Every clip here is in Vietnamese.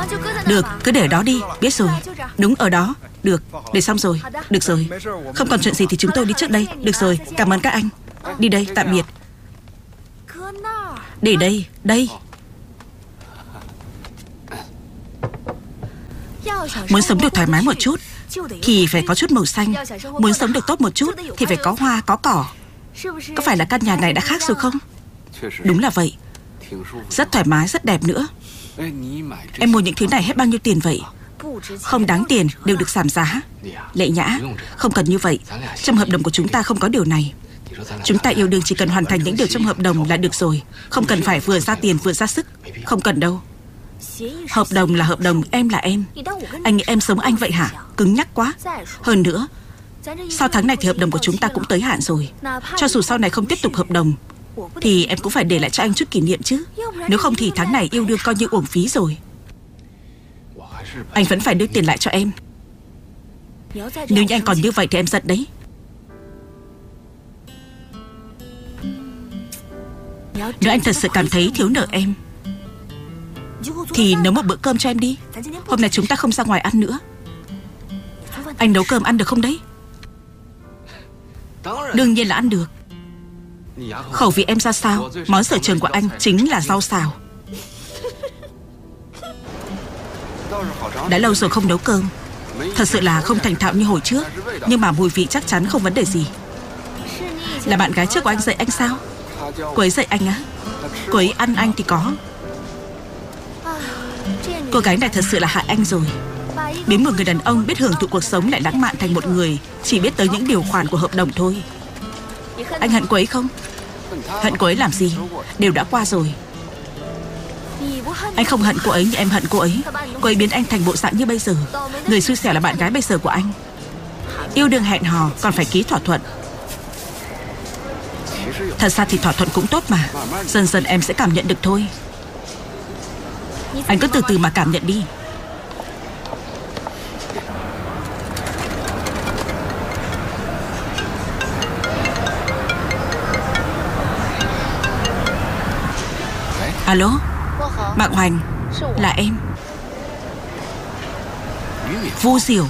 Được, cứ để ở đó đi. Biết rồi. Đúng ở đó. Được, để xong rồi. Được rồi. Không còn chuyện gì thì chúng tôi đi trước đây. Được rồi, cảm ơn các anh. Đi đây, tạm biệt. Để đây, đây. Muốn sống được thoải mái một chút thì phải có chút màu xanh. Muốn sống được tốt một chút thì phải có hoa, có cỏ. Có phải là căn nhà này đã khác rồi không? Đúng là vậy. Rất thoải mái, rất đẹp nữa. Em mua những thứ này hết bao nhiêu tiền vậy? Không đáng tiền, đều được giảm giá. Lệ Nhã, không cần như vậy. Trong hợp đồng của chúng ta không có điều này. Chúng ta yêu đương chỉ cần hoàn thành những điều trong hợp đồng là được rồi. Không cần phải vừa ra tiền vừa ra sức. Không cần đâu. Hợp đồng là hợp đồng, em là em. Anh nghĩ em sống anh vậy hả? Cứng nhắc quá. Hơn nữa, sau tháng này thì hợp đồng của chúng ta cũng tới hạn rồi. Cho dù sau này không tiếp tục hợp đồng thì em cũng phải để lại cho anh chút kỷ niệm chứ. Nếu không thì tháng này yêu đương coi như uổng phí rồi. Anh vẫn phải đưa tiền lại cho em. Nếu như anh còn như vậy thì em giận đấy. Nếu anh thật sự cảm thấy thiếu nợ em thì nấu một bữa cơm cho em đi. Hôm nay chúng ta không ra ngoài ăn nữa. Anh nấu cơm ăn được không đấy? Đương nhiên là ăn được. Khẩu vị em ra sao? Món sở trường của anh chính là rau xào. Đã lâu rồi không nấu cơm. Thật sự là không thành thạo như hồi trước. Nhưng mà mùi vị chắc chắn không vấn đề gì. Là bạn gái trước của anh dạy anh sao? Cô ấy dạy anh á? Cô ấy ăn anh thì có. Cô gái này thật sự là hại anh rồi. Biến một người đàn ông biết hưởng thụ cuộc sống lại lãng mạn thành một người chỉ biết tới những điều khoản của hợp đồng thôi. Anh hận cô ấy không? Hận cô ấy làm gì? Đều đã qua rồi. Anh không hận cô ấy như em hận cô ấy. Cô ấy biến anh thành bộ dạng như bây giờ. Người xui xẻo là bạn gái bây giờ của anh. Yêu đương hẹn hò còn phải ký thỏa thuận. Thật ra thì thỏa thuận cũng tốt mà. Dần dần em sẽ cảm nhận được thôi. Anh cứ từ từ mà cảm nhận đi. Alo, Mạc Hoành, là em. Vu Diểu.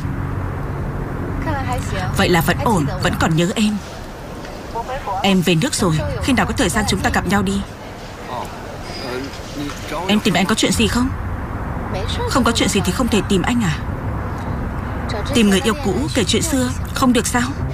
Vậy là vẫn ổn, vẫn còn nhớ em. Em về nước rồi, khi nào có thời gian chúng ta gặp nhau đi. Em tìm anh có chuyện gì không? Không có chuyện gì thì không thể tìm anh à? Tìm người yêu cũ kể chuyện xưa không được sao?